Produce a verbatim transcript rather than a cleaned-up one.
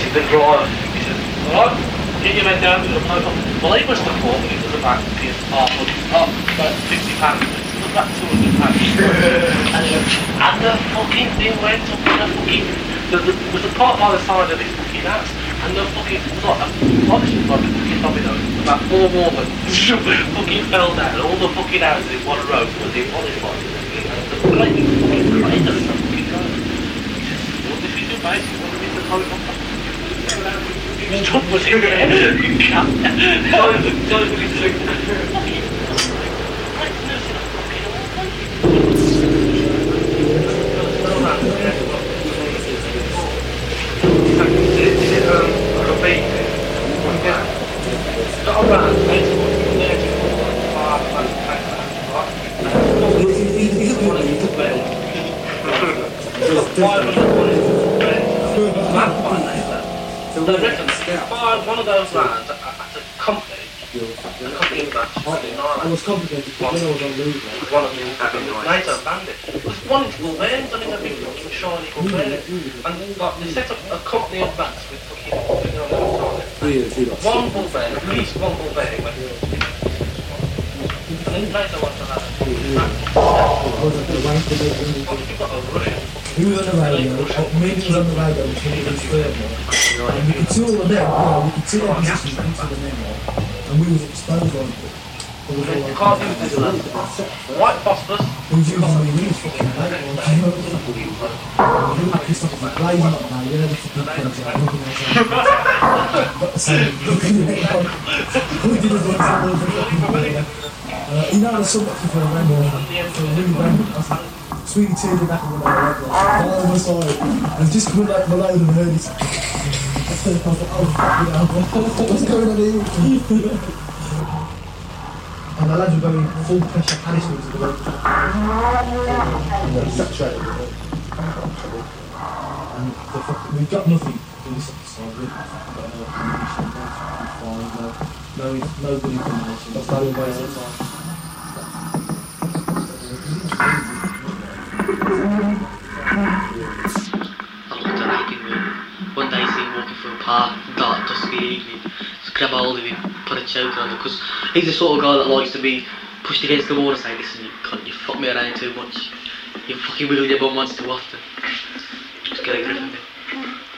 the driver, he says, alright, get your men down to the motor. Well, he must have thought it was about half of oh, about fifty pounds. It was about two hundred pounds. And he goes, and the fucking thing went up in the fucking, there was a part by the side of this fucking house, and the fucking, it was like, obviously like the fucking domino, about four more than fucking fell down. All the fucking houses in one row was in one in one. The flaming fucking crater in the fucking road. He says, what did you do, mate? What did you do, mate? Stop was in there. You can't. Don't don't be so fucking. Like nursing a fucking old Is it um like a beat? Yeah. Got a band, mate. He's a one of these bed. Five hundred one in bed. Mad fun, mate. So I reckon buy one of those lands at, at a company, a company in about Northern Ireland. It was complicated because then I was on leave. One of them having NATO bandit. It was one in Gulbane, I mean a big fucking shiny Gulbane. And like, they set up a company of bats with fucking, you know, one Gulbane, at least one Gulbane went to and then NATO wants to have it. What if you've got a Russian? He was on the radio, maybe he was on the radio, which he was third more. And we could see all the men, you know, we could see their positions into the men more. And we was exposed on it. You can't use this land. White phosphorus. He was using the really fucking light. He was pissed off, like, blazing up now, you know, the fucking things, like, looking outside. So, looking at it, we did it once, and we were fucking, uh, you know, there's so much for a random, for a really random, I was like, Sweetie teared the back of the leg, oh my sorry. And just coming back below them and heard it. I was like, oh fuck it out. What's going on here? And the lads were going full pressure punishment to the road. And they were saturated with it. And the fuck, we've got nothing for this episode. We've got no information, no fine, no, no good information. That's not always the time. One day I see him walking through a park, dark, dusky evening, just grab hold of him, put a choke on him, because he's the sort of guy that likes to be pushed against the wall and say, listen, you cunt, you fuck me around too much, you fucking wiggle your bum once too often, just get a grip of it.